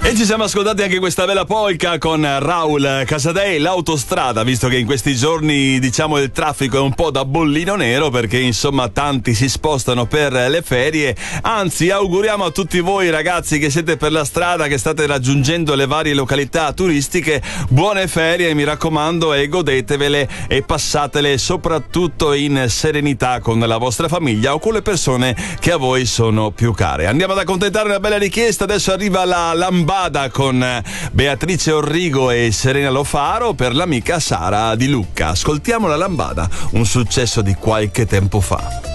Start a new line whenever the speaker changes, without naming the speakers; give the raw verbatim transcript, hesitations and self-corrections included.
E ci siamo ascoltati anche questa bella polka con Raul Casadei, l'autostrada, visto che in questi giorni diciamo il traffico è un po' da bollino nero, perché insomma tanti si spostano per le ferie. Anzi, auguriamo a tutti voi ragazzi che siete per la strada, che state raggiungendo le varie località turistiche, buone ferie, mi raccomando, e godetevele e passatele soprattutto in serenità con la vostra famiglia o con le persone che a voi sono più care. Andiamo ad accontentare una bella richiesta. Adesso arriva la lambada con Beatrice Orrigo e Serena Lofaro per l'amica Sara Di Lucca. Ascoltiamo la lambada, un successo di qualche tempo fa.